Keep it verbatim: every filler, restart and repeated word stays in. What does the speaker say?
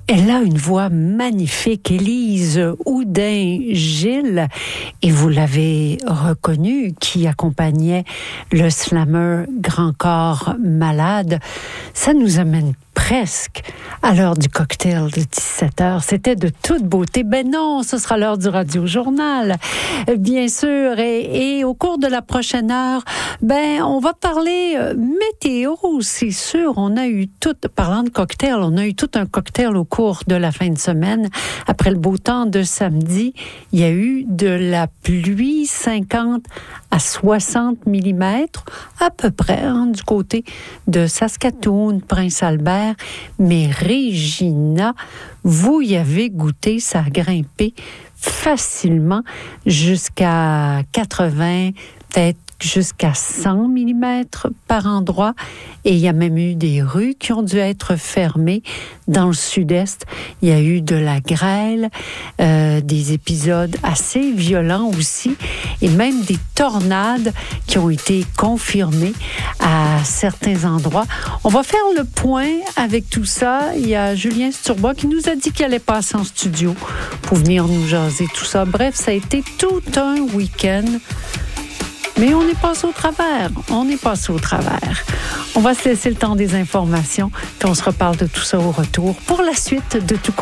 Elle a une voix magnifique, Élise Houdin-Gilles, et vous l'avez reconnue, qui accompagnait le slammer Grand Corps Malade. Ça nous amène presque à l'heure du cocktail de dix-sept heures. C'était de toute beauté. Ben non, ce sera l'heure du radio-journal, bien sûr. Et, et au cours de la prochaine heure, ben on va parler météo, c'est sûr. On a eu tout, parlant de cocktail, on a eu tout un cocktail au cours de la fin de semaine. Après le beau temps de samedi, il y a eu de la pluie, cinquante à soixante millimètres, à peu près, hein, du côté de Saskatoon, Prince-Albert. Mais Regina, vous y avez goûté, ça a grimpé facilement jusqu'à quatre-vingts, peut-être jusqu'à cent millimètres par endroit. Et il y a même eu des rues qui ont dû être fermées. Dans le sud-est, il y a eu de la grêle, euh, des épisodes assez violents aussi, et même des tornades qui ont été confirmées à certains endroits. On va faire le point avec tout ça. Il y a Julien Sturba qui nous a dit qu'il allait passer en studio pour venir nous jaser tout ça. Bref, ça a été tout un week-end. Mais on est passé au travers, on est passé au travers. On va se laisser le temps des informations, puis on se reparle de tout ça au retour pour la suite de Tout